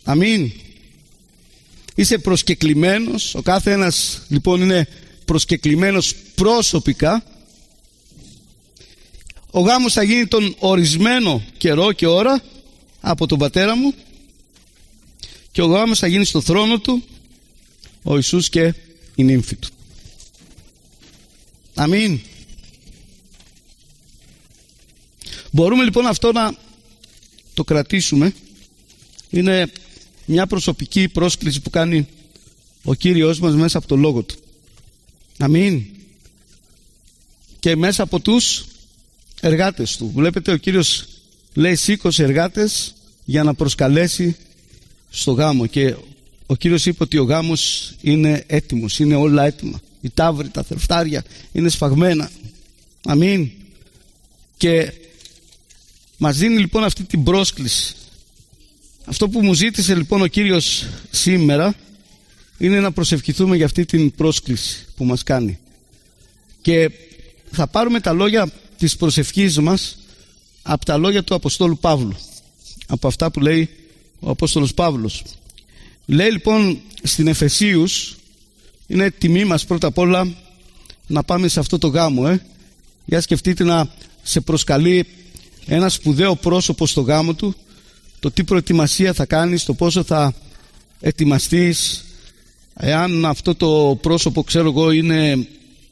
Αμήν. Είσαι προσκεκλημένος. Ο κάθε ένας λοιπόν είναι προσκεκλημένος προσωπικά. Ο γάμος θα γίνει τον ορισμένο καιρό και ώρα από τον πατέρα μου, και ο γάμος θα γίνει στο θρόνο του, ο Ιησούς και η νύμφη του. Αμήν. Μπορούμε λοιπόν αυτό να το κρατήσουμε. Είναι μια προσωπική πρόσκληση που κάνει ο Κύριος μας μέσα από το Λόγο Του. Αμήν. Και μέσα από τους εργάτες Του. Βλέπετε, ο Κύριος λέει σήκωσε εργάτες για να προσκαλέσει στο γάμο, και ο Κύριος είπε ότι ο γάμος είναι έτοιμος, είναι όλα έτοιμα. Οι ταύροι, τα θρεφτάρια είναι σφαγμένα. Αμήν. Και μας δίνει λοιπόν αυτή την πρόσκληση. Αυτό που μου ζήτησε λοιπόν ο Κύριος σήμερα είναι να προσευχηθούμε για αυτή την πρόσκληση που μας κάνει. Και θα πάρουμε τα λόγια της προσευχής μας από τα λόγια του Αποστόλου Παύλου, από αυτά που λέει ο Απόστολος Παύλος. Λέει λοιπόν στην Εφεσίους, είναι τιμή μας πρώτα απ' όλα να πάμε σε αυτό το γάμο. Για σκεφτείτε να σε προσκαλεί ένα σπουδαίο πρόσωπο στο γάμο του, το τι προετοιμασία θα κάνεις, το πόσο θα ετοιμαστείς. Εάν αυτό το πρόσωπο, ξέρω εγώ, είναι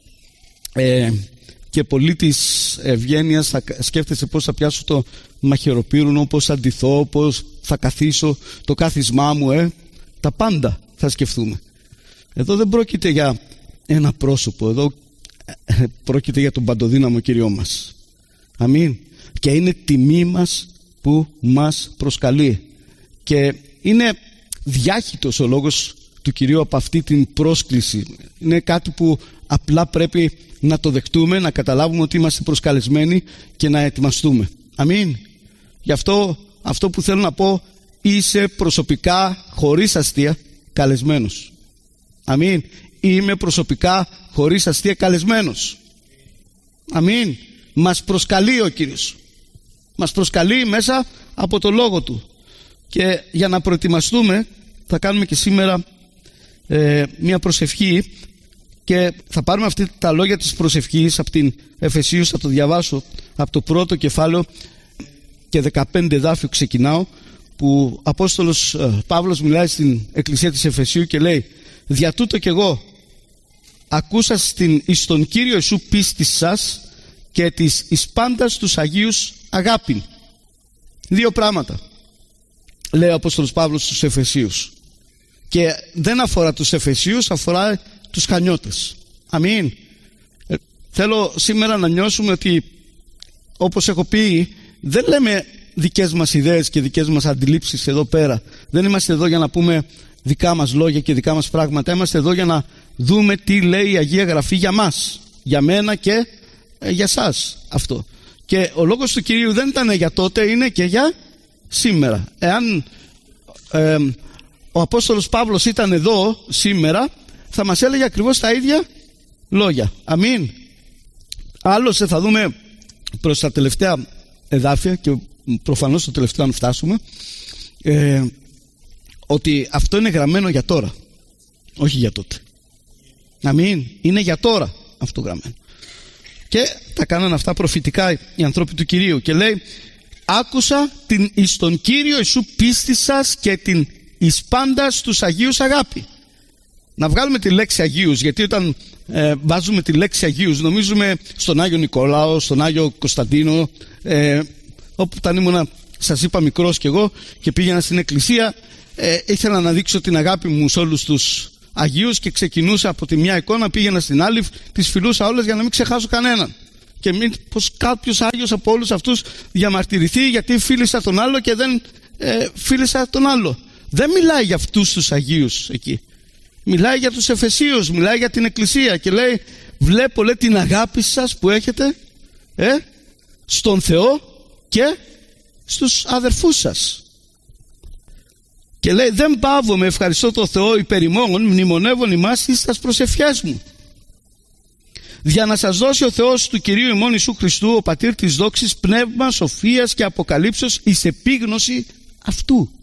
και πολίτης ευγένειας, θα σκέφτεσαι πώς θα πιάσω το μαχαιροπύρονο, πώς θα ντυθώ, πώς θα καθίσω, το κάθισμά μου, τα πάντα θα σκεφτούμε. Εδώ δεν πρόκειται για ένα πρόσωπο, εδώ πρόκειται για τον παντοδύναμο Κύριό μας. Αμήν. Και είναι τιμή μας που μας προσκαλεί, και είναι διάχυτος ο λόγος του Κυρίου από αυτή την πρόσκληση. Είναι κάτι που απλά πρέπει να το δεχτούμε, να καταλάβουμε ότι είμαστε προσκαλεσμένοι και να ετοιμαστούμε. Αμήν. Γι' αυτό που θέλω να πω, είσαι προσωπικά, χωρίς αστεία, καλεσμένος. Αμήν. Είμαι προσωπικά, χωρίς αστεία, καλεσμένος. Αμήν. Μας προσκαλεί ο Κύριος. Μας προσκαλεί μέσα από το Λόγο Του. Και για να προετοιμαστούμε θα κάνουμε και σήμερα μια προσευχή, και θα πάρουμε αυτή τα λόγια της προσευχής από την Εφεσίους. Θα το διαβάσω από το πρώτο κεφάλαιο και 15 εδάφιο ξεκινάω, που ο Απόστολος Παύλος μιλάει στην εκκλησία της Εφεσίου και λέει: «Δια τούτο κι εγώ ακούσα εις τον Κύριο Ιησού πίστης σας και της εις πάντας τους Αγίους αγάπην». Δύο πράγματα λέει ο Απόστολος Παύλος στους Εφεσίους, και δεν αφορά τους Εφεσίους, αφορά τους Χανιώτες. Αμήν. Θέλω σήμερα να νιώσουμε ότι, όπως έχω πει, δεν λέμε δικές μας ιδέες και δικές μας αντιλήψεις εδώ πέρα. Δεν είμαστε εδώ για να πούμε δικά μας λόγια και δικά μας πράγματα. Είμαστε εδώ για να δούμε τι λέει η Αγία Γραφή για μας, για μένα και για σας αυτό. Και ο λόγος του Κυρίου δεν ήταν για τότε, είναι και για σήμερα. Εάν ο Απόστολος Παύλος ήταν εδώ σήμερα, θα μας έλεγε ακριβώς τα ίδια λόγια. Αμήν. Άλλωστε θα δούμε προς τα τελευταία εδάφια, και προφανώς το τελευταίο αν φτάσουμε, ότι αυτό είναι γραμμένο για τώρα, όχι για τότε. Αμήν. Είναι για τώρα αυτό γραμμένο. Και τα κάνανε αυτά προφητικά οι ανθρώποι του Κυρίου, και λέει: «Άκουσα την εις τον Κύριο Ιησού πίστη σας και την εις πάντας τους Αγίους αγάπη». Να βγάλουμε τη λέξη Αγίους, γιατί όταν βάζουμε τη λέξη Αγίους νομίζουμε στον Άγιο Νικόλαο, στον Άγιο Κωνσταντίνο. Όπου όταν ήμουνα, σας είπα, μικρός κι εγώ, και πήγαινα στην εκκλησία, ήθελα να δείξω την αγάπη μου σε όλους τους Αγίους, και ξεκινούσα από τη μια εικόνα, πήγαινα στην άλλη, τις φιλούσα όλες για να μην ξεχάσω κανέναν, και μην πως κάποιος Άγιος από όλους αυτούς διαμαρτυρηθεί γιατί φίλησα τον άλλο και δεν φίλησα τον άλλο. Δεν μιλάει για αυτούς τους Αγίους εκεί. Μιλάει για τους Εφεσίους, μιλάει για την εκκλησία, και λέει: «Βλέπω, λέει, την αγάπη σας που έχετε στον Θεό και στους αδερφούς σας». Και λέει: «Δεν παύομαι, ευχαριστώ τον Θεό υπέρ ημών, μνημονεύων ημάς εις τας προσευχές μου, για να σας δώσει ο Θεός του Κυρίου ημών Ιησού Χριστού, ο Πατήρ της δόξης, πνεύμα σοφίας και αποκαλύψεως εις επίγνωση αυτού».